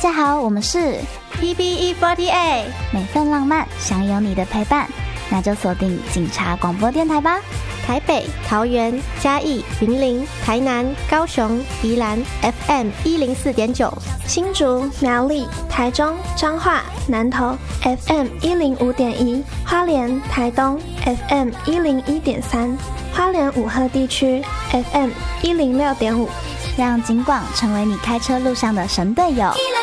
家好，我们是 TBE48， 每份浪漫想有你的陪伴，那就锁定警察广播电台吧。 台北、桃园、嘉义、云林、台南、高雄、宜兰 FM104.9， 新竹、苗栗、台中、彰化、南投 FM105.1，花莲、台东 FM101.3，花莲五鹤地区 FM106.5， 让警广成为你开车路上的神队友。